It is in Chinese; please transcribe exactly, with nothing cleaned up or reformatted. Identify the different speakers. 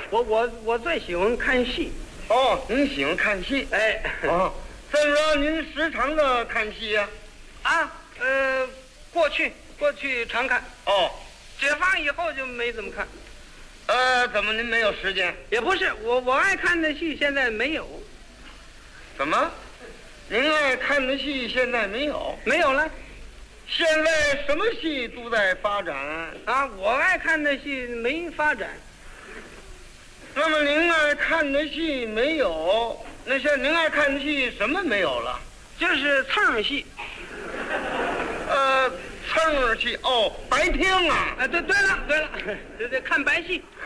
Speaker 1: 我我我最喜欢看戏。
Speaker 2: 哦，您喜欢看戏？
Speaker 1: 哎，
Speaker 2: 哦，这么说您时常的看戏呀、
Speaker 1: 啊，呃，过去过去常看，
Speaker 2: 哦，
Speaker 1: 解放以后就没怎么看。
Speaker 2: 呃，怎么您没有时间？
Speaker 1: 也不是，我我爱看的戏现在没有，
Speaker 2: 怎么？您爱看的戏现在没有？
Speaker 1: 没有了。
Speaker 2: 现在什么戏都在发展
Speaker 1: 啊，我爱看的戏没发展。
Speaker 2: 那么您爱看的戏没有？那像您爱看的戏什么没有了？
Speaker 1: 就是蹭戏。
Speaker 2: 呃，蹭戏哦，白厅啊。
Speaker 1: 啊，对对了对了，这这看白戏。